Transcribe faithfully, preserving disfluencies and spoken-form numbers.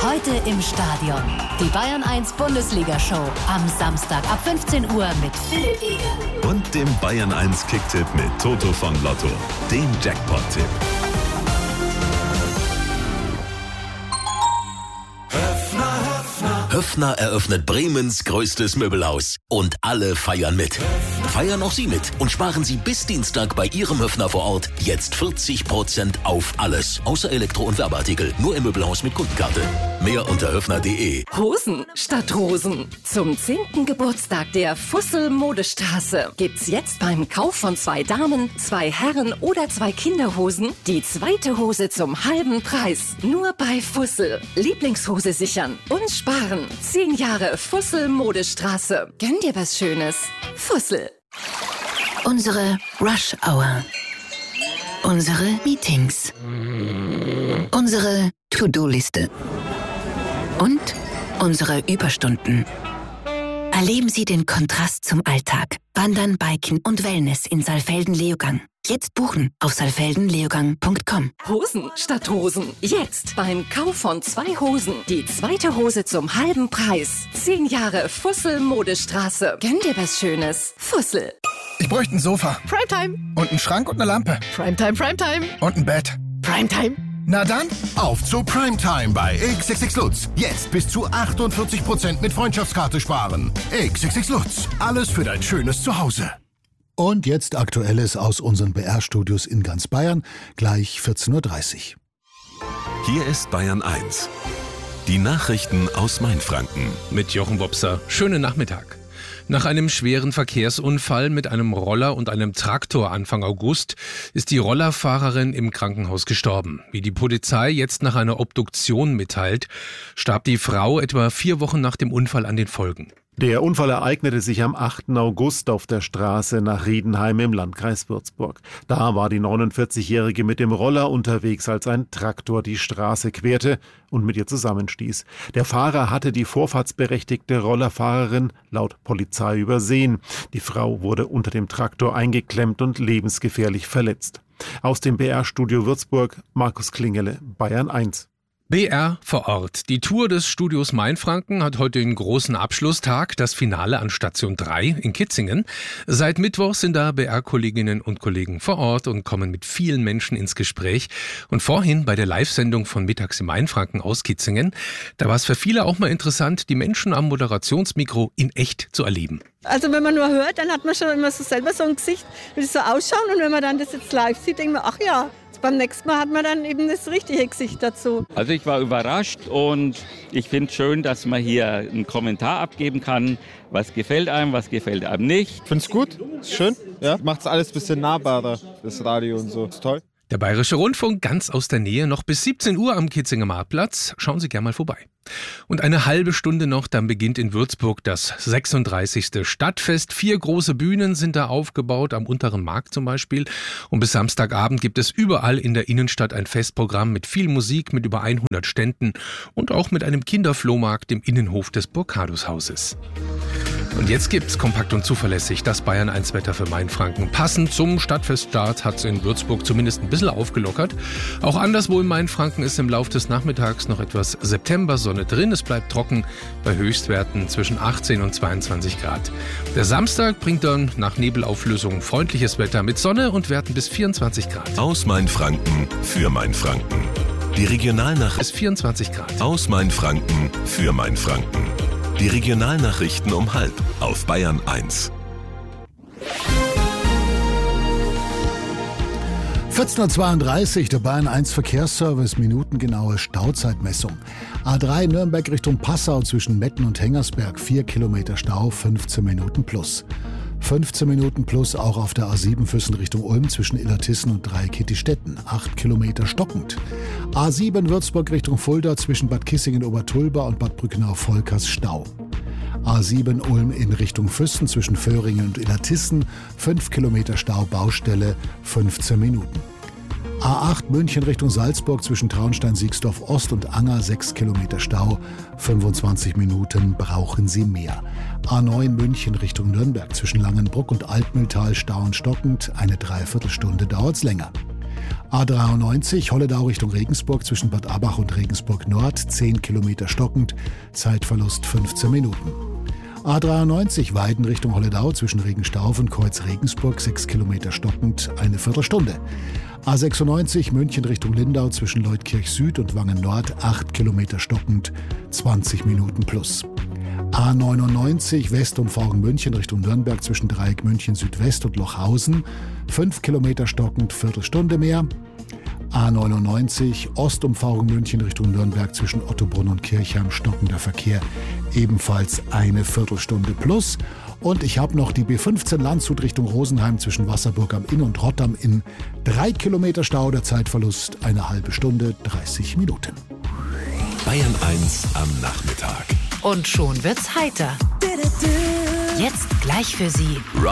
Heute im Stadion. Die Bayern eins Bundesliga-Show. Am Samstag ab fünfzehn Uhr mit Philipp Eger. Und dem Bayern eins Kicktipp mit Toto von Lotto. Dem Jackpot-Tipp. Höffner eröffnet Bremens größtes Möbelhaus. Und alle feiern mit. Feiern auch Sie mit und sparen Sie bis Dienstag bei Ihrem Höffner vor Ort jetzt vierzig Prozent auf alles. Außer Elektro- und Werbeartikel. Nur im Möbelhaus mit Kundenkarte. Mehr unter höffner punkt de. Hosen statt Rosen. Zum zehnten Geburtstag der Fussel Modestraße gibt's jetzt beim Kauf von zwei Damen, zwei Herren oder zwei Kinderhosen die zweite Hose zum halben Preis. Nur bei Fussel. Lieblingshose sichern und sparen. Zehn Jahre Fussel Modestraße. Gönn dir was Schönes. Fussel. Unsere Rush Hour. Unsere Meetings. Unsere To-Do-Liste. Und unsere Überstunden. Erleben Sie den Kontrast zum Alltag. Wandern, Biken und Wellness in Saalfelden-Leogang. Jetzt buchen auf saalfelden leogang punkt com. Hosen statt Rosen. Jetzt beim Kauf von zwei Hosen die zweite Hose zum halben Preis. Zehn Jahre Fussel Modestraße. Gönn dir was Schönes. Fussel. Ich bräuchte ein Sofa. Primetime. Und einen Schrank und eine Lampe. Primetime, Primetime. Und ein Bett. Primetime. Na dann, auf zu Primetime bei X X X Lutz. Jetzt bis zu achtundvierzig Prozent mit Freundschaftskarte sparen. X X X Lutz. Alles für dein schönes Zuhause. Und jetzt Aktuelles aus unseren B R-Studios in ganz Bayern, gleich vierzehn Uhr dreißig. Hier ist Bayern eins. Die Nachrichten aus Mainfranken. Mit Jochen Wopser. Schönen Nachmittag. Nach einem schweren Verkehrsunfall mit einem Roller und einem Traktor Anfang August ist die Rollerfahrerin im Krankenhaus gestorben. Wie die Polizei jetzt nach einer Obduktion mitteilt, starb die Frau etwa vier Wochen nach dem Unfall an den Folgen. Der Unfall ereignete sich am achten August auf der Straße nach Riedenheim im Landkreis Würzburg. Da war die neunundvierzigjährige mit dem Roller unterwegs, als ein Traktor die Straße querte und mit ihr zusammenstieß. Der Fahrer hatte die vorfahrtsberechtigte Rollerfahrerin laut Polizei übersehen. Die Frau wurde unter dem Traktor eingeklemmt und lebensgefährlich verletzt. Aus dem B R-Studio Würzburg, Markus Klingele, Bayern eins. B R vor Ort. Die Tour des Studios Mainfranken hat heute den großen Abschlusstag, das Finale an Station drei in Kitzingen. Seit Mittwoch sind da B R-Kolleginnen und Kollegen vor Ort und kommen mit vielen Menschen ins Gespräch. Und vorhin bei der Live-Sendung von Mittags im Mainfranken aus Kitzingen, da war es für viele auch mal interessant, die Menschen am Moderationsmikro in echt zu erleben. Also wenn man nur hört, dann hat man schon immer so selber so ein Gesicht, wie es so ausschauen. Und wenn man dann das jetzt live sieht, denkt man, ach ja, beim nächsten Mal hat man dann eben das richtige Gesicht dazu. Also ich war überrascht und ich finde es schön, dass man hier einen Kommentar abgeben kann. Was gefällt einem, was gefällt einem nicht. Ich finde es gut, ist schön. Ja, macht es alles ein bisschen nahbarer, das Radio und so. Ist toll. Der Bayerische Rundfunk ganz aus der Nähe, noch bis siebzehn Uhr am Kitzinger Marktplatz. Schauen Sie gerne mal vorbei. Und eine halbe Stunde noch, dann beginnt in Würzburg das sechsunddreißigste Stadtfest. Vier große Bühnen sind da aufgebaut, am Unteren Markt zum Beispiel. Und bis Samstagabend gibt es überall in der Innenstadt ein Festprogramm mit viel Musik, mit über hundert Ständen und auch mit einem Kinderflohmarkt im Innenhof des Burkhadushauses. Und jetzt gibt's kompakt und zuverlässig das Bayern eins Wetter für Mainfranken. Passend zum Stadtfeststart hat's in Würzburg zumindest ein bisschen aufgelockert. Auch anderswo in Mainfranken ist im Lauf des Nachmittags noch etwas Septembersonne drin. Es bleibt trocken bei Höchstwerten zwischen achtzehn und zweiundzwanzig Grad. Der Samstag bringt dann nach Nebelauflösung freundliches Wetter mit Sonne und Werten bis vierundzwanzig Grad. Aus Mainfranken für Mainfranken. Die Regionalnachrichten bis vierundzwanzig Grad. Aus Mainfranken für Mainfranken. Die Regionalnachrichten um halb auf Bayern eins. vierzehn Uhr zweiunddreißig, der Bayern eins Verkehrsservice, minutengenaue Stauzeitmessung. A drei Nürnberg Richtung Passau zwischen Metten und Hengersberg, vier Kilometer Stau, fünfzehn Minuten plus. fünfzehn Minuten plus auch auf der A sieben Füssen Richtung Ulm zwischen Illertissen und Dreieckittistetten, acht Kilometer stockend. A sieben Würzburg Richtung Fulda zwischen Bad Kissingen-Obertulba und Bad Brückenau-Volkers Stau. A sieben Ulm in Richtung Füssen zwischen Föhringen und Illertissen, fünf Kilometer Stau, Baustelle, fünfzehn Minuten. A acht München Richtung Salzburg zwischen Traunstein-Siegsdorf Ost und Anger, sechs Kilometer Stau, fünfundzwanzig Minuten brauchen Sie mehr. A neun München Richtung Nürnberg zwischen Langenbruck und Altmühltal, Stau und stockend, eine Dreiviertelstunde dauert's länger. A dreiundneunzig Holledau Richtung Regensburg zwischen Bad Abach und Regensburg Nord, zehn Kilometer stockend, Zeitverlust fünfzehn Minuten. A dreiundneunzig Weiden Richtung Holledau zwischen Regenstauf und Kreuz Regensburg, sechs Kilometer stockend, eine Viertelstunde. A sechsundneunzig München Richtung Lindau zwischen Leutkirch Süd und Wangen Nord, acht Kilometer stockend, zwanzig Minuten plus. A neunundneunzig Westumfahrung München Richtung Nürnberg zwischen Dreieck München Südwest und Lochhausen, fünf Kilometer stockend, Viertelstunde mehr. A neunundneunzig Ostumfahrung München Richtung Nürnberg zwischen Ottobrunn und Kirchheim, stockender Verkehr, ebenfalls eine Viertelstunde plus. Und ich habe noch die B fünfzehn Landshut Richtung Rosenheim zwischen Wasserburg am Inn und Rotterdam in drei Kilometer Stau, der Zeitverlust eine halbe Stunde, dreißig Minuten. Bayern eins am Nachmittag. Und schon wird's heiter. Jetzt gleich für Sie